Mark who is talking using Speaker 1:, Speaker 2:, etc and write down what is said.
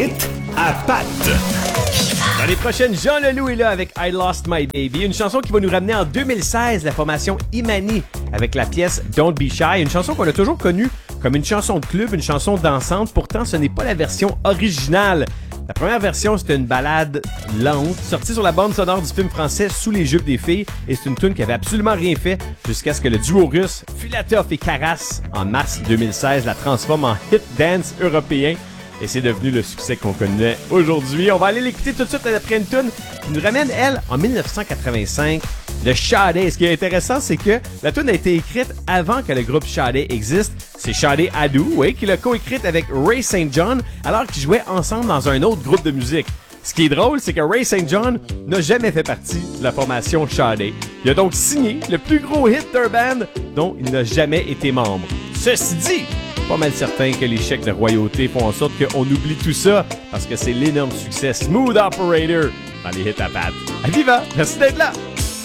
Speaker 1: hit à Pat.
Speaker 2: Dans les prochaines, Jean Leloup est là avec I Lost My Baby, une chanson qui va nous ramener en 2016, la formation Imani avec la pièce Don't Be Shy, une chanson qu'on a toujours connue comme une chanson de club, une chanson dansante, pourtant ce n'est pas la version originale. La première version, c'était une ballade lente, sortie sur la bande sonore du film français Sous les jupes des filles, et c'est une tune qui avait absolument rien fait jusqu'à ce que le duo russe Filatov et Karas, en mars 2016, la transforme en hit dance européen. Et c'est devenu le succès qu'on connaît aujourd'hui. On va aller l'écouter tout de suite après une tune qui nous ramène, elle, en 1985, de Sade. Ce qui est intéressant, c'est que la tune a été écrite avant que le groupe Sade existe. C'est Sade Adou, oui, qui l'a co-écrite avec Ray St. John, alors qu'ils jouaient ensemble dans un autre groupe de musique. Ce qui est drôle, c'est que Ray St. John n'a jamais fait partie de la formation Sade. Il a donc signé le plus gros hit d'un band dont il n'a jamais été membre. Ceci dit, pas mal certain que les chèques de royauté font en sorte qu'on oublie tout ça parce que c'est l'énorme succès Smooth Operator dans les hits à Pat. À Viva! Merci d'être là!